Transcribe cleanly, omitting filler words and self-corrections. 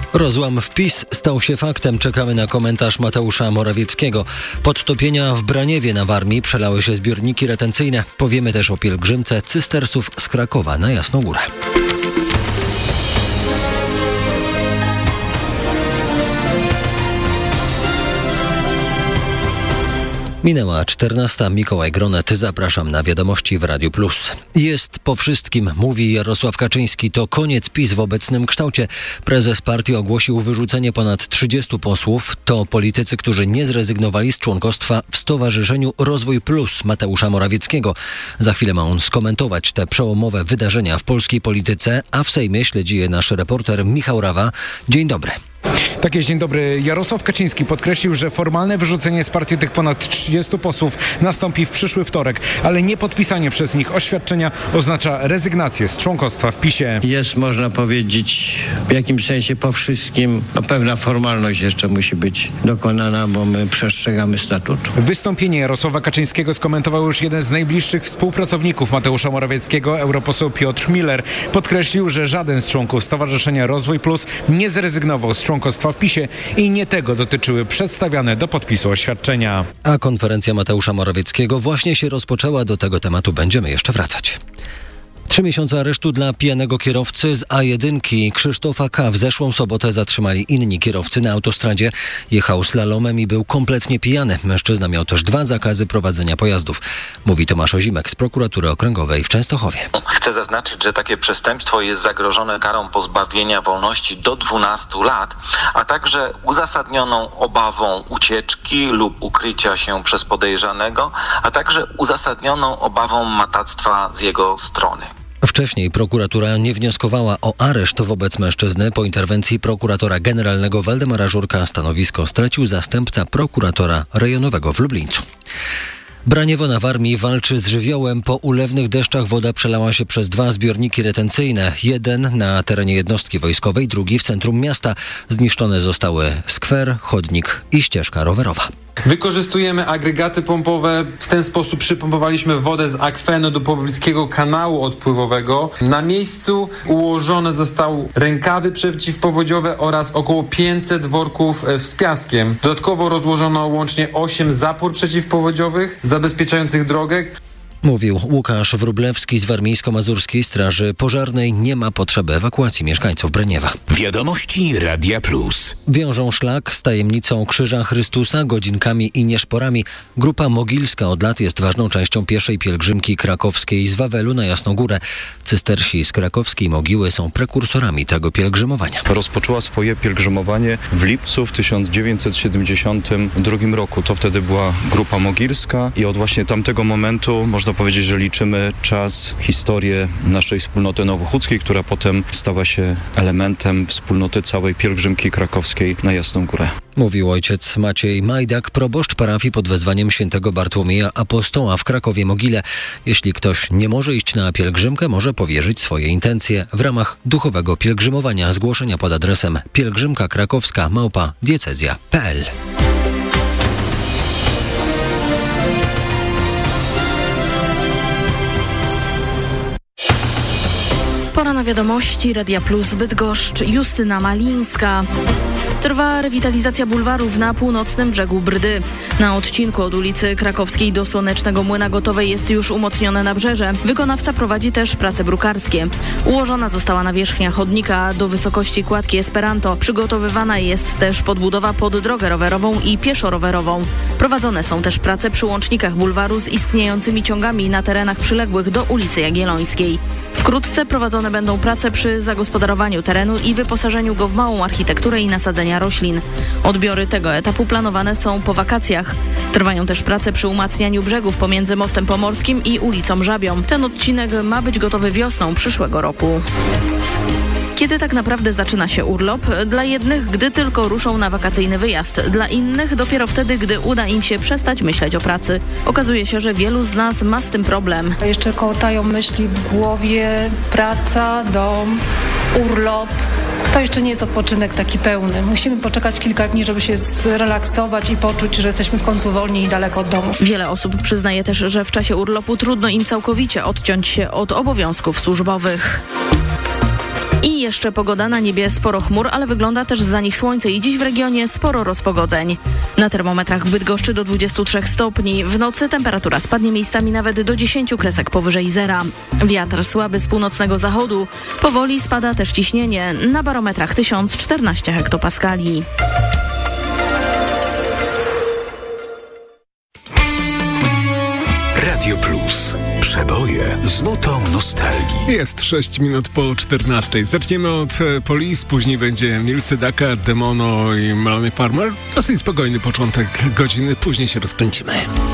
Rozłam w PiS stał się faktem. Czekamy na komentarz Mateusza Morawieckiego. Podtopienia w Braniewie na Warmii przelały się zbiorniki retencyjne. Powiemy też o pielgrzymce cystersów z Krakowa na Jasną Górę. Minęła 14. Mikołaj Gronet. Zapraszam na wiadomości w Radiu Plus. Jest po wszystkim, mówi Jarosław Kaczyński. To koniec PiS w obecnym kształcie. Prezes partii ogłosił wyrzucenie ponad 30 posłów. To politycy, którzy nie zrezygnowali z członkostwa w Stowarzyszeniu Rozwój Plus Mateusza Morawieckiego. Za chwilę ma on skomentować te przełomowe wydarzenia w polskiej polityce, a w Sejmie śledzi je nasz reporter Michał Rawa. Dzień dobry. Tak jest, dzień dobry. Jarosław Kaczyński podkreślił, że formalne wyrzucenie z partii tych ponad 30 posłów nastąpi w przyszły wtorek, ale nie podpisanie przez nich oświadczenia oznacza rezygnację z członkostwa w PiS-ie. Jest, można powiedzieć, w jakimś sensie po wszystkim, pewna formalność jeszcze musi być dokonana, bo my przestrzegamy statutu. Wystąpienie Jarosława Kaczyńskiego skomentował już jeden z najbliższych współpracowników Mateusza Morawieckiego, europoseł Piotr Miller. Podkreślił, że żaden z członków Stowarzyszenia Rozwój Plus nie zrezygnował z członkostwa w PiS-ie i nie tego dotyczyły przedstawiane do podpisu oświadczenia. A konferencja Mateusza Morawieckiego właśnie się rozpoczęła. Do tego tematu będziemy jeszcze wracać. 3 miesiące aresztu dla pijanego kierowcy z A1. Krzysztofa K. w zeszłą sobotę zatrzymali inni kierowcy na autostradzie. Jechał slalomem i był kompletnie pijany. Mężczyzna miał też 2 zakazy prowadzenia pojazdów. Mówi Tomasz Ozimek z Prokuratury Okręgowej w Częstochowie. Chcę zaznaczyć, że takie przestępstwo jest zagrożone karą pozbawienia wolności do 12 lat, a także uzasadnioną obawą ucieczki lub ukrycia się przez podejrzanego, a także uzasadnioną obawą matactwa z jego strony. Wcześniej prokuratura nie wnioskowała o areszt wobec mężczyzny. Po interwencji prokuratora generalnego Waldemara Żurka stanowisko stracił zastępca prokuratora rejonowego w Lublińcu. Braniewo na Warmii walczy z żywiołem. Po ulewnych deszczach woda przelała się przez 2 zbiorniki retencyjne. Jeden na terenie jednostki wojskowej, drugi w centrum miasta. Zniszczone zostały skwer, chodnik i ścieżka rowerowa. Wykorzystujemy agregaty pompowe. W ten sposób przypompowaliśmy wodę z akwenu do pobliskiego kanału odpływowego. Na miejscu ułożone zostały rękawy przeciwpowodziowe oraz około 500 worków z piaskiem. Dodatkowo rozłożono łącznie 8 zapór przeciwpowodziowych zabezpieczających drogę. Mówił Łukasz Wróblewski z Warmińsko-Mazurskiej Straży Pożarnej. Nie ma potrzeby ewakuacji mieszkańców Braniewa. Wiadomości Radia Plus. Wiążą szlak z tajemnicą Krzyża Chrystusa, godzinkami i nieszporami. Grupa Mogilska od lat jest ważną częścią pieszej pielgrzymki krakowskiej z Wawelu na Jasną Górę. Cystersi z krakowskiej mogiły są prekursorami tego pielgrzymowania. Rozpoczęła swoje pielgrzymowanie w lipcu w 1972 roku. To wtedy była Grupa Mogilska i od właśnie tamtego momentu można powiedzieć, że liczymy czas, historię naszej wspólnoty nowochódzkiej, która potem stała się elementem wspólnoty całej pielgrzymki krakowskiej na Jasną Górę. Mówił ojciec Maciej Majdak, proboszcz parafii pod wezwaniem świętego Bartłomieja Apostoła w Krakowie-Mogile. Jeśli ktoś nie może iść na pielgrzymkę, może powierzyć swoje intencje w ramach duchowego pielgrzymowania. Zgłoszenia pod adresem pielgrzymkakrakowska@diecezja.pl. Pora na wiadomości Radia Plus Bydgoszcz. Justyna Malińska. Trwa rewitalizacja bulwarów na północnym brzegu Brdy. Na odcinku od ulicy Krakowskiej do Słonecznego Młyna gotowe jest już umocnione nabrzeże. Wykonawca prowadzi też prace brukarskie. Ułożona została nawierzchnia chodnika do wysokości kładki Esperanto. Przygotowywana jest też podbudowa pod drogę rowerową i pieszo-rowerową. Prowadzone są też prace przy łącznikach bulwaru z istniejącymi ciągami na terenach przyległych do ulicy Jagiellońskiej. Wkrótce prowadzone będą prace przy zagospodarowaniu terenu i wyposażeniu go w małą architekturę i nasadzenia roślin. Odbiory tego etapu planowane są po wakacjach. Trwają też prace przy umacnianiu brzegów pomiędzy Mostem Pomorskim i ulicą Żabią. Ten odcinek ma być gotowy wiosną przyszłego roku. Kiedy tak naprawdę zaczyna się urlop? Dla jednych, gdy tylko ruszą na wakacyjny wyjazd. Dla innych dopiero wtedy, gdy uda im się przestać myśleć o pracy. Okazuje się, że wielu z nas ma z tym problem. Jeszcze kołatają myśli w głowie, praca, dom, urlop. To jeszcze nie jest odpoczynek taki pełny. Musimy poczekać kilka dni, żeby się zrelaksować i poczuć, że jesteśmy w końcu wolni i daleko od domu. Wiele osób przyznaje też, że w czasie urlopu trudno im całkowicie odciąć się od obowiązków służbowych. I jeszcze pogoda: na niebie sporo chmur, ale wygląda też zza nich słońce i dziś w regionie sporo rozpogodzeń. Na termometrach w Bydgoszczy do 23 stopni. W nocy temperatura spadnie miejscami nawet do 10 kresek powyżej zera. Wiatr słaby z północnego zachodu. Powoli spada też ciśnienie. Na barometrach 1014 hektopaskali. Radio Plus. Przeboje z nutą nostalgii. Jest 6 minut po 14. Zaczniemy od Police, później będzie Nilsy Daka, Demono i Melanie Farmer. Dosyć spokojny początek godziny, później się rozkręcimy.